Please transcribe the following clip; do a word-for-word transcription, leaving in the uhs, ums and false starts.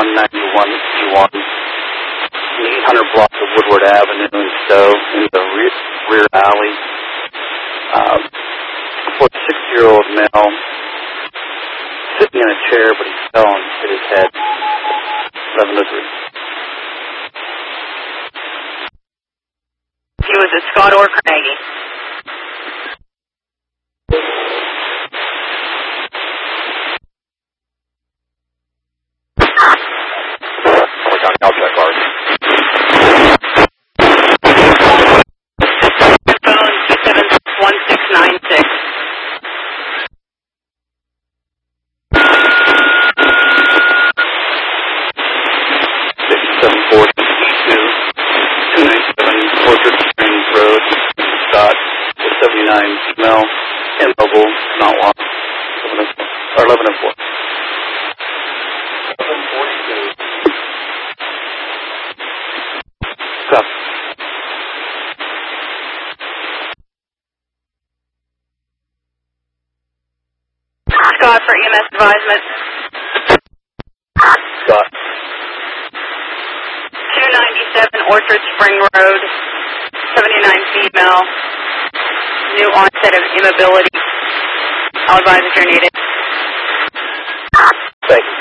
one ninety-one E one, the eight hundred block of Woodward Avenue in Stowe, in the rear, rear alley. Uh, forty-six-year-old male, sitting in a chair, but he fell and hit his head. eleven oh three. He was at Scott or Carnegie? I'll check ours. Phone two seven one six nine six. seven four two two ninety-seven Orchard Springs Road, Scott, seventy-nine female, immobile, not lost, or eleven and four. eleven forty-two. Stop. Scott for E M S advisement. Scott. two ninety-seven Orchard Spring Road, seventy-nine female, new onset of immobility. I'll advise if you're needed. Thank you.